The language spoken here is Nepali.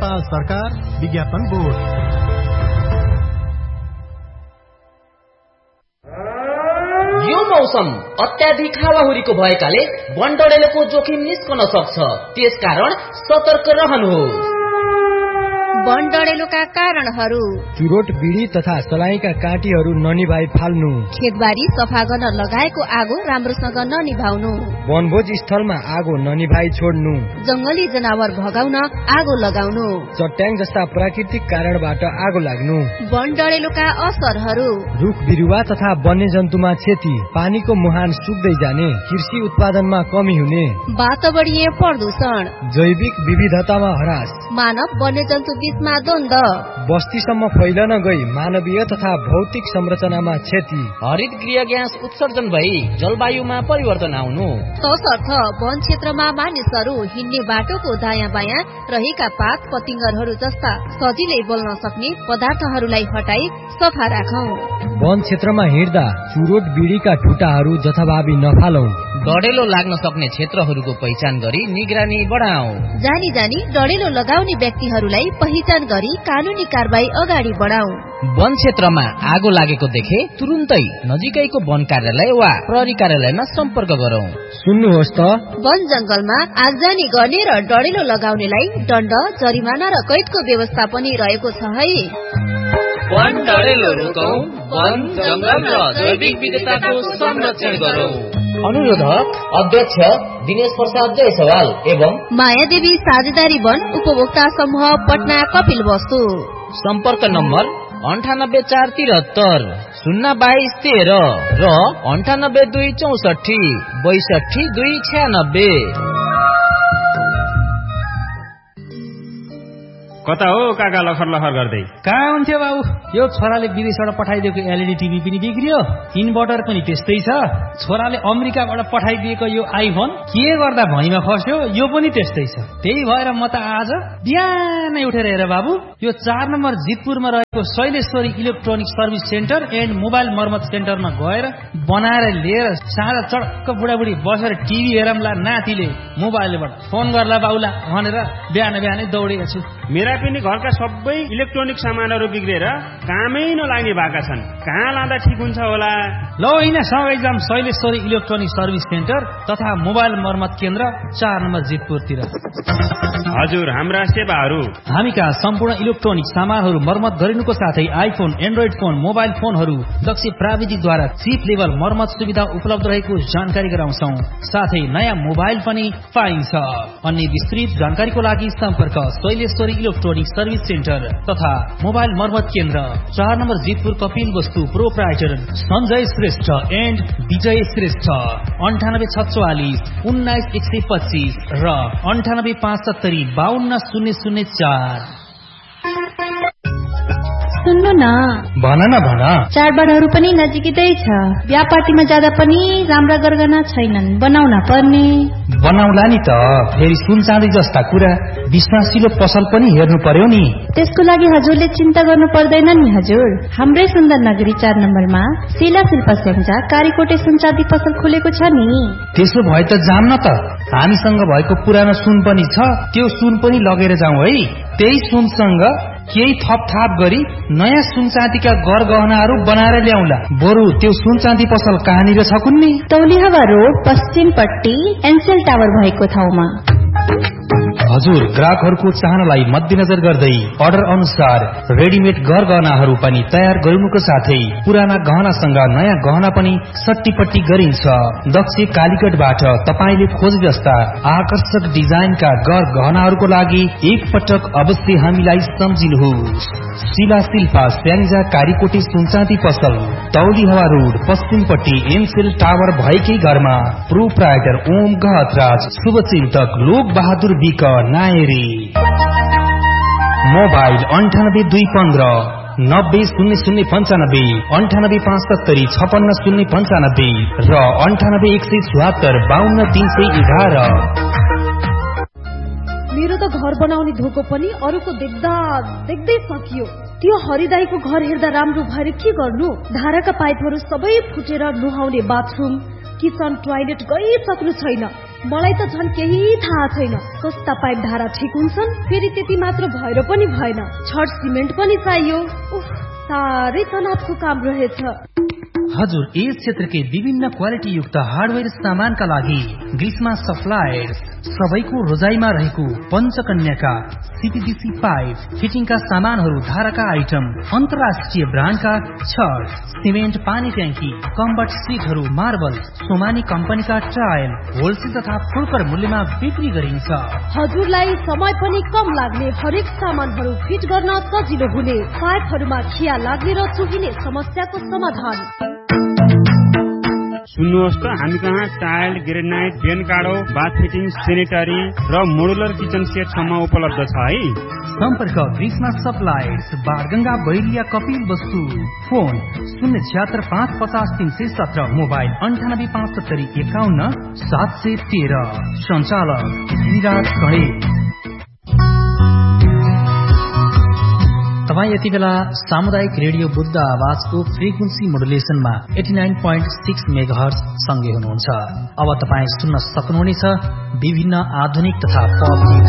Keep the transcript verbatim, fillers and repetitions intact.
नेपाल सरकार विज्ञापन बोर्ड। यो मौसम अत्याधिक हावाहुरीको भएकाले वनडडेलोको जोखिम निस्कन सक्छ, त्यसकारण सतर्क रहनुहोस्। वनडडेलोका कारणहरू: चुरोट, बिडी तथा सलाईका काँटीहरू ननिभाइ फाल्नु, खेतबारी सफा गर्न लगाएको आगो राम्रोसँग ननिभाउनु, वनभोज स्थलमा आगो ननिभाइ छोड्नु, जंगली जनावर भगाउन आगो लगाउनु, चट्याङ जस्ता प्राकृतिक कारणबाट आगो लाग्नु। वनडडेलोका असरहरू: रुख बिरुवा तथा वन्यजन्तुमा क्षति, पानीको मुहान सुक्दै जाने, कृषि उत्पादनमा कमी हुने, वातावरणीय प्रदूषण, जैविक विविधतामा ह्रास, मानव वन्यजन्तु बीचमा द्वन्द, बस्तीसम्म फैलन गई मानवीय तथा भौतिक संरचनामा क्षति, हरित गृह ग्यास उत्सर्जन भई जलवायुमा परिवर्तन आउनु। तसर्थ वन क्षेत्रमा मानिसहरू हिँड्ने बाटोको दायाँ बायाँ रहेका पात पतिंगरहरू जस्ता सजिलै बोल्न सक्ने पदार्थहरूलाई हटाई सफा राखौं। वन क्षेत्रमा हिँड्दा चुरोट बिडीका ठुटाहरू जथाभावी नफालौं। डडेलो लाग्न सक्ने क्षेत्रहरूको पहिचान गरी निगरानी बढाऊ। जानी जानी डडेलो लगाउने व्यक्तिहरूलाई पहिचान गरी कानूनी कारबाही अगाडि बढाऊ। वन क्षेत्रमा आगो लागेको देखे तुरुन्तै नजिकैको वन कार्यालय वा प्रहरी कार्यालयमा सम्पर्क गरौं। सुन्नुहोस् त, वन जंगलमा आगजनी गर्ने र डडेलो लगाउनेलाई दण्ड, जरिमाना र कैदको व्यवस्था पनि रहेको छ है। वन डडेलो रोकौं, वन जंगल र जैविक विविधताको संरक्षण गरौं। अनुरोधक अध्यक्ष दिनेश प्रसाद जयसवाल एवं मायादेवी साझेदारी वन उपभोक्ता समूह पटना कपिल वस्तु। सम्पर्क नम्बर अन्ठानब्बे चार तिहत्तर शून्य बाइस तेह्र र अन्ठानब्बे दुई चौसठी बैसठी दुई छ्यानब्बे। कता हो काका लखर लखर गर्दै? कहाँ हुन्थ्यो बाबु, यो छोराले विदेशबाट पठाइदिएको एलइडी टिभी पनि बिग्रियो, इन्भर्टर पनि त्यस्तै छ, छोराले अमेरिकाबाट पठाइदिएको यो आइफोन के गर्दा भैँमा खस्यो, यो पनि त्यस्तै छ। त्यही भएर म त आज बिहानै उठेर हेर बाबु, यो चार नम्बर जितपुरमा रहेको Shaileshwari electronic service centre and mobile मर्मत सेन्टरमा गएर बनाएर लिएर साँझ चडक्क बुढाबुढी बसेर टिभी हेरौँला, नातिले मोबाइलबाट फोन गर्ला बाउला भनेर बिहान बिहानै दौडेको छु। मेरा पनि घरका सबै इलेक्ट्रोनिक सामानहरू बिग्रेर कामै नलाग्ने भएका छन्, कहाँ लाँदा ठिक हुन्छ होला? ल होइन, सँगै जाम शैलेश्वरी इलेक्ट्रोनिक सर्भिस सेन्टर तथा मोबाइल मर्मत केन्द्र चार नम्बर जितपुरतिर। हजुर, हाम्रा सेवाहरू: हामी कहाँ सम्पूर्ण इलेक्ट्रोनिक सामानहरू मर्मत गरिनुको साथै आइफोन, एन्ड्रोइड फोन, मोबाइल फोनहरू दक्ष प्राविधिकद्वारा चिप लेभल मर्मत सुविधा उपलब्ध रहेको जानकारी गराउँछौ। साथै नयाँ मोबाइल पनि पाइन्छ। अन्य विस्तृत जानकारीको लागि सम्पर्क शैलेश्वरी इलेक्ट्रोनिक सर्भिस सेन्टर तथा मोबाइल मर्मत केन्द्र चार नम्बर जितपुर कपिल वस्तु प्रोप्राइटर सञ्जय श्रेष्ठ एन्ड विजय श्रेष्ठ। अन्ठानब्बे छत्वालिस उन्नाइस एक सय पच्चिस र अन्ठानब्बे पाँच सत्तरी बाहन्न शून्य शून्य चार। सुन्नु न, भन न भन। चाडबाडहरू पनि नजिकै छ, बिहा पार्टीमा जाँदा पनि राम्रा गरगहना छैनन्, बनाउन पर्ने। बनाउला नि त, फेरि सुन चाँदी जस्ता कुरा विश्वासिलो पसल पनि हेर्नु पर्यो नि। त्यसको लागि हजुरले चिन्ता गर्नु पर्दैन नि हजुर। हाम्रै सुन्दर नगरी चार नम्बरमा शिला शिल्प स्याङ्जा कारीकोटे सुन चाँदी पसल खोलेको छ नि। त्यसो भए त जाम न त, हामीसँग भएको पुरानो सुन पनि छ, त्यो सुन पनि लगेर जाउँ है। त्यही सुनसँग केही थप थाप गरी नयाँ सुन चाँदीका गर गहनाहरू बनाएर ल्याउला। बरु त्यो सुन चाँदी पसल कहाँनिर छ कुन्नी? तौलिहावा रोड पश्चिमपट्टि एनसेल टावर भएको ठाउँमा। हजुर, ग्राहकहरूको चाहनालाई मध्यनजर गर्दै अर्डर अनुसार रेडिमेड गर गहनाहरू पनि तयार गरिनुको साथै पुराना गहनासँग नयाँ गहना पनि सट्टीपट्टी गरिन्छ। दक्ष कालीगढबाट तपाईले खोजे जस्ता आकर्षक डिजाइनका गर गहनाहरूको लागि एक पटक अवश्य हामीलाई सम्झिनुहोस्। शिला शिल्पा स्याङ्जा कारीकोटी सुनचाँदी पसल, तौलिहावा रोड पश्चिमपट्टि एमसेल टावर भएकै घरमा। प्रोप्राइटर ओम गहतराज, शुभचिन्तक लोक बहादुर विक नायरी। मोबाइल अन्ठानब्बे दुई पन्ध्र नब्बे शून्य शून्य पञ्चानब्बे, अन्ठानब्बे पाँच सत्तरी छपन्न शून्य पञ्चानब्बे र अन्ठानब्बे एक सय चौहत्तर बाहन्न तीन सय एघार। मेरो त घर बनाउने धोको पनि अरूको देख्दा देख्दै सकियो। त्यो हरिदाईको घर हेर्दा राम्रो भएर के गर्नु? धाराका पाइपहरू सबै फुटेर नुहाउने बाथरुम, किचन, टोयलेट गइसक्नु छैन। मलाई त झन् केही थाहा छैन। कस्ता पाइप धारा ठिक हुन्छन्, फेरि त्यति मात्र भएर पनि भएन, छड सिमेन्ट पनि चाहियो। उफ, साह्रै तनावको काम रहेछ। हजुर, यस क्षेत्रकै विभिन्न क्वालिटी युक्त हार्डवेयर सामानका लागि ग्रीष्मा सप्लायर्स सबैको रोजाइमा रहेको पञ्चकन्याका सीपीवीसी पाइप, फिटिङका सामानहरू, धाराका आइटम, अन्तर्राष्ट्रिय ब्रान्डका छड, सिमेन्ट, पानी ट्याङ्की, कम्बट सिटहरू, मार्बल, सोमानी कम्पनीका टायल होलसेल तथा फुलकर मूल्यमा बिक्री गरिन्छ। हजुरलाई समय पनि कम लाग्ने, हरेक सामानहरू फिट गर्न सजिलो हुने, पाइपहरूमा खिया लाग्ने र चुहिने समस्याको समाधान। सुन्नुहोस् त, हामी कहाँ टाइल, ग्रेनाइट, बेन काडो, बाथ फिटिङ, सेनिटरी र मोडुलर किचन सेटसम्म उपलब्ध छ है। सम्पर्क ग्रीष्मा सप्लायर्स, बारगंगा, बैरिया, कपिल वस्तु। फोन शून्य छिहत्तर पाँच पचास तीन सय सत्र, मोबाइल अन्ठानब्बे पाँच सत्तरी एकाउन्न सात सय तेह्र। सञ्चालक विराट गणेश। तपाईँ यति बेला सामुदायिक रेडियो बुद्ध आवाजको frequency मोडुलेसनमा eighty nine point six megahertz सँगै हुनुहुन्छ। अब तपाईँ सुन्न सक्नुहुनेछ विभिन्न आधुनिक तथा पप गीत।